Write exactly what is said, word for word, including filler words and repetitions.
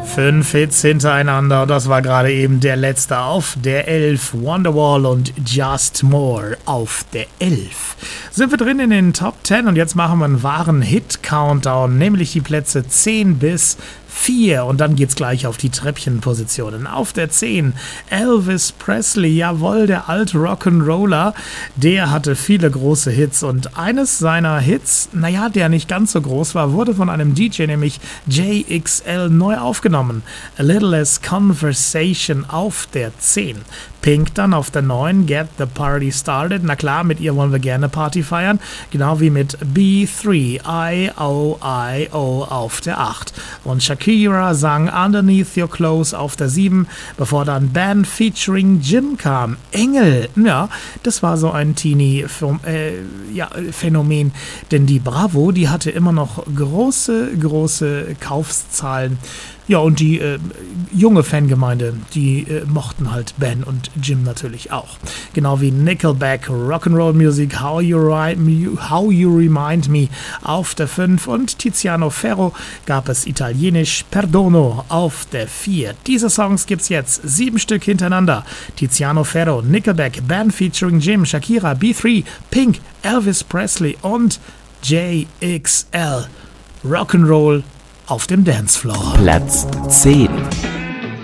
Fünf Hits hintereinander, das war gerade eben der letzte auf der elf. Wonderwall und Just More auf der elf. Sind wir drin in den Top zehn und jetzt machen wir einen wahren Hit-Countdown, nämlich die Plätze zehn bis vier und dann geht's gleich auf die Treppchenpositionen. Auf der zehn Elvis Presley, jawohl, der alte Rock'n'Roller, der hatte viele große Hits und eines seiner Hits, naja, der nicht ganz so groß war, wurde von einem D J, nämlich J X L, neu aufgenommen. A Little Less Conversation auf der zehn. Pink dann auf der neun, Get the Party Started. Na klar, mit ihr wollen wir gerne Party feiern. Genau wie mit B drei, I O I O auf der acht. Und Shakira sang Underneath Your Clothes auf der sieben, bevor dann Band featuring Jim kam. Engel, ja, das war so ein Teenie-Phänomen, äh, ja, Phänomen, denn die Bravo, die hatte immer noch große, große Kaufszahlen. Ja, und die äh, junge Fangemeinde, die äh, mochten halt Ben und Jim natürlich auch. Genau wie Nickelback, Rock'n'Roll Music, How You, Ri- How You Remind Me auf der fünf und Tiziano Ferro gab es italienisch Perdono auf der vier. Diese Songs gibt's jetzt sieben Stück hintereinander. Tiziano Ferro, Nickelback, Ben featuring Jim, Shakira, B drei, Pink, Elvis Presley und J X L. Rock'n'Roll auf dem Dancefloor. Platz zehn.